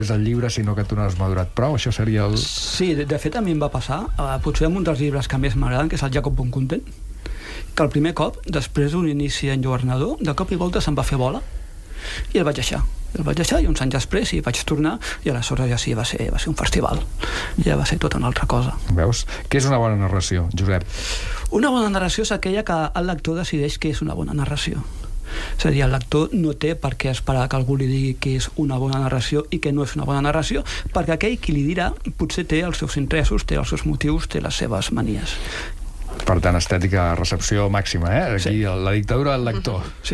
és el llibre, sinó que tu no has madurat prou. Això seria el... Sí, de fet a mi em va passar, potser amb un dels llibres que més m'agraden, que és el Jacob von Kunten, que el primer cop, després d'un inici enlluernador, de cop i volta se'n va fer bola i el vaig deixar. I uns anys després hi vaig tornar i aleshores ja sí, va ser un festival. Ja va ser tota una altra cosa. Veus? Què és una bona narració, Josep? Una bona narració és aquella que el lector decideix què és una bona narració. És a dir, el lector no té per què esperar que algú li digui que és una bona narració i que no és una bona narració, perquè aquell qui li dirà potser té els seus interessos, té els seus motius, té les seves manies. Per tant, estètica, recepció màxima, Aquí, sí. La dictadura del lector. Sí.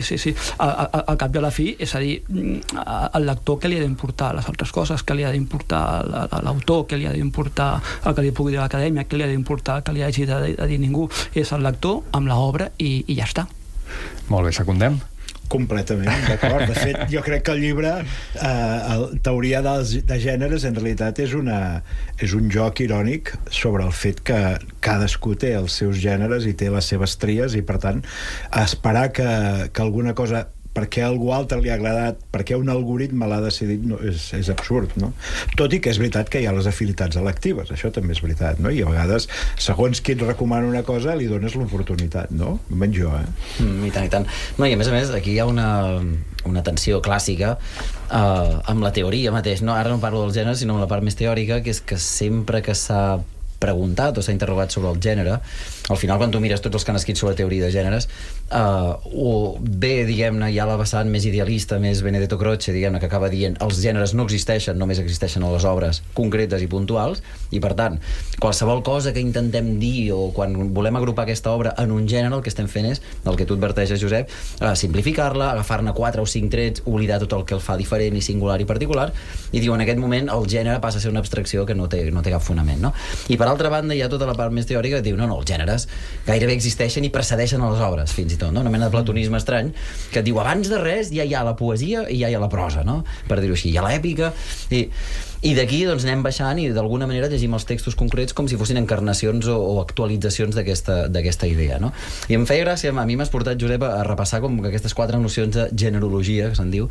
Al cap de la fi, és a dir, el lector què li ha d'importar les altres coses, què li ha d'importar l'autor, què li ha d'importar el que li pugui dir l'acadèmia, què li ha d'importar que li hagi de dir ningú. És el lector amb l'obra i ja està. Molt bé, secundem? Completament, d'acord. De fet, jo crec que el llibre, Teoria de gèneres, en realitat és un joc irònic sobre el fet que cadascú té els seus gèneres i té les seves tries i, per tant, esperar que alguna cosa perquè a algú altre li ha agradat, perquè un algoritme l'ha decidit, no, és absurd, no? Tot i que és veritat que hi ha les afinitats electives, això també és veritat, no? I a vegades, segons qui et recomana una cosa, li dones l'oportunitat, no? Almenys jo, I tant. No, i a més, aquí hi ha una tensió clàssica amb la teoria mateix, no? Ara no parlo dels gèneres, sinó amb la part més teòrica, que és que sempre que s'ha preguntat o s'ha interrogat sobre el gènere, al final quan tu mires tots els que han escrit sobre teoria de gèneres, o bé, diguem-ne, hi ha la vessant més idealista, més Benedetto Croce, diguem-ne, que acaba dient els gèneres no existeixen, només existeixen a les obres concretes i puntuals, i per tant, qualsevol cosa que intentem dir o quan volem agrupar aquesta obra en un gènere, el que estem fent és, el que tu adverteixes, Josep, simplificar-la, agafar-ne 4 o 5 trets, oblidar tot el que el fa diferent i singular i particular, i diu, en aquest moment el gènere passa a ser una abstracció que no té cap fonament, no? I per altra banda hi ha tota la part més teòrica que diu, no, els gèneres gairebé existeixen i precedeixen a les obres, fins i tot, no? Una mena de platonisme estrany que diu, abans de res ja hi ha la poesia i ja hi ha la prosa, no? Per dir-ho així, hi ha l'èpica i d'aquí doncs anem baixant i d'alguna manera llegim els textos concrets com si fossin encarnacions o actualitzacions d'aquesta idea, no? I em feia gràcia, a mi m'has portat, Josep, a repassar com aquestes 4 nocions de generologia, que se'n diu,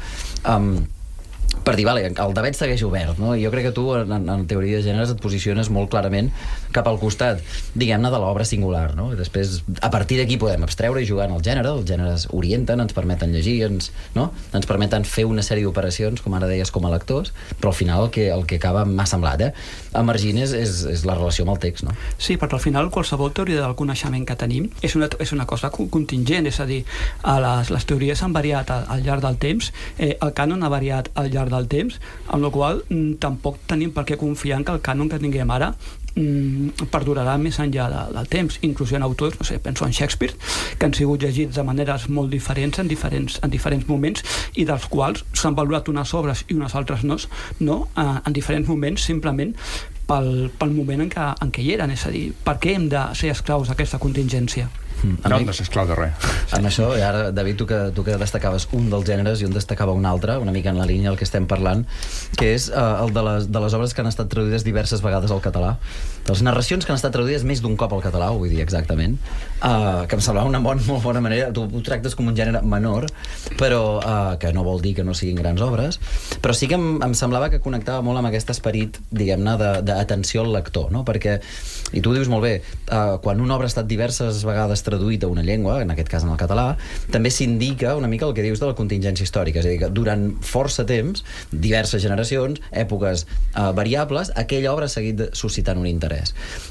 per dir, vale, el debat segueix obert, no? Jo crec que tu en teoria de gèneres et posiciones molt clarament cap al costat, diguem-ne, de l'obra singular, no? I després, a partir d'aquí podem abstreure i jugar en el gènere, els gèneres orienten, ens permeten llegir, ens permeten fer una sèrie d'operacions, com ara deies, com a lectors, però al final el que acaba m'ha semblat, emergint és la relació amb el text, no? Sí, perquè al final qualsevol teoria del coneixement que tenim és una cosa contingent, és a dir, les teories han variat al llarg del temps, el cànon ha variat al llarg del temps, amb la qual tampoc tenim per què confiar en que el cànon que tinguem ara perdurarà més enllà del temps. Inclús hi ha autors, no sé, penso en Shakespeare, que han sigut llegits de maneres molt diferents en diferents moments i dels quals s'han valorat unes obres i unes altres no, en diferents moments, simplement pel moment en què hi eren. És a dir, per què hem de ser esclaus d'aquesta contingència? No hem de ser esclau de res. Amb això, i ara, David, tu que destacaves un dels gèneres i un destacava un altre, una mica en la línia del que estem parlant, que és el de les obres que han estat traduïdes diverses vegades al català. De les narracions que han estat traduïdes més d'un cop al català, ho vull dir exactament, que em semblava una molt bona manera. Tu ho tractes com un gènere menor, però que no vol dir que no siguin grans obres, però sí que em semblava que connectava molt amb aquest esperit, diguem-ne, d'atenció al lector, no? Perquè, i tu dius molt bé, quan una obra ha estat diverses vegades traduït a una llengua, en aquest cas en el català, també s'indica una mica el que dius de la contingència històrica, és a dir, que durant força temps, diverses generacions, èpoques variables, aquella obra ha seguit suscitant un interès.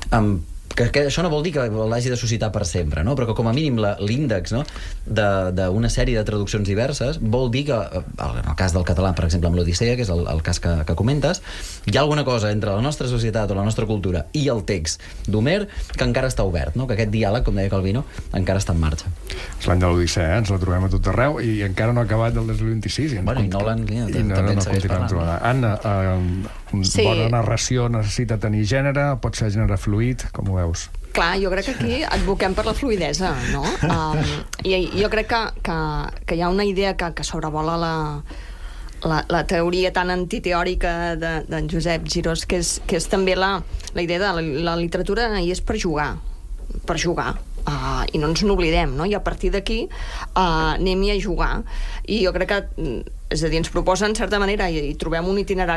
Que això no vol dir que l'hagi de suscitar per sempre, no? Però que com a mínim l'índex, no, d'una sèrie de traduccions diverses vol dir que, en el cas del català, per exemple, amb l'Odissea, que és el cas que comentes, hi ha alguna cosa entre la nostra societat o la nostra cultura i el text d'Homer que encara està obert, no? Que aquest diàleg, com deia Calvino, encara està en marxa. És l'any de l'Odissea, ens la trobem a tot arreu i encara no ha acabat el 2026. Bueno, i Nolan també en segueix parlant. Anna, bona narració necessita tenir gènere, pot ser gènere fluid, com ho veus? Clar, jo crec que aquí advoquem per la fluidesa, no? I jo crec que hi ha una idea que sobrevola la teoria tan antiteòrica d'en Josep Girós, que és també la idea de la literatura i és per jugar. I no ens n'oblidem, no? I a partir d'aquí anem-hi a jugar. I jo crec que És a dir, ens proposa, en certa manera, i trobem un itinerari